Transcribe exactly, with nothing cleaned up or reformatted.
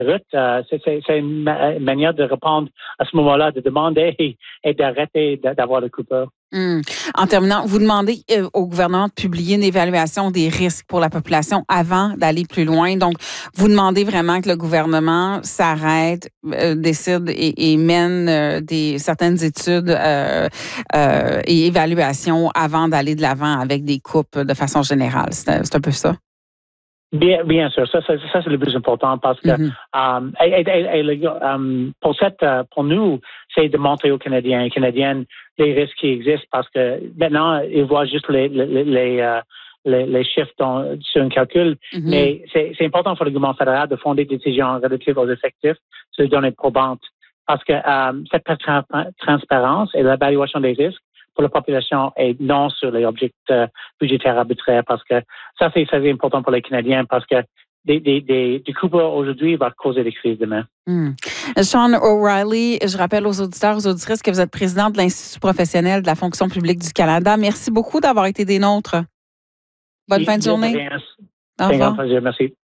route. Euh, c'est, c'est, c'est une, ma- une manière de répondre à ce moment-là, de demander et, et d'arrêter d'avoir le coupeur. Hum. En terminant, vous demandez euh, au gouvernement de publier une évaluation des risques pour la population avant d'aller plus loin. Donc, vous demandez vraiment que le gouvernement s'arrête, euh, décide et, et mène euh, des certaines études euh, euh, et évaluations avant d'aller de l'avant avec des coupes de façon générale. C'est, c'est un peu ça. Bien, bien sûr, ça, ça, ça c'est le plus important parce que Mm-hmm. um, et, et, et, et le, um, pour cette, uh, pour nous, c'est de montrer aux Canadiens et Canadiennes les risques qui existent parce que maintenant ils voient juste les les les, uh, les, les chiffres dans, sur un calcul, Mm-hmm. mais c'est, c'est important pour le gouvernement fédéral de fonder des décisions relatives aux effectifs sur les données probantes parce que um, cette tra- transparence et l'évaluation des risques pour la population et non sur les objectifs euh, budgétaires arbitraires parce que ça, c'est, ça, c'est important pour les Canadiens parce que des, des, des, des coupures aujourd'hui vont causer des crises demain. Mm. Sean O'Reilly, je rappelle aux auditeurs, aux auditrices que vous êtes président de l'Institut professionnel de la fonction publique du Canada. Merci beaucoup d'avoir été des nôtres. Bonne Oui, fin de journée. rien. Au C'est un grand revoir. plaisir. Merci.